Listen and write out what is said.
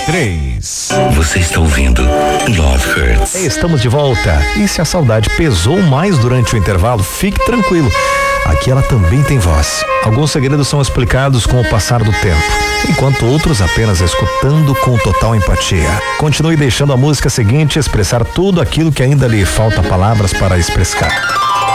3. Você está ouvindo Love Hurts. Estamos de volta. E se a saudade pesou mais durante o intervalo, fique tranquilo. Aqui ela também tem voz. Alguns segredos são explicados com o passar do tempo, enquanto outros apenas escutando com total empatia. Continue deixando a música seguinte expressar tudo aquilo que ainda lhe falta palavras para expressar.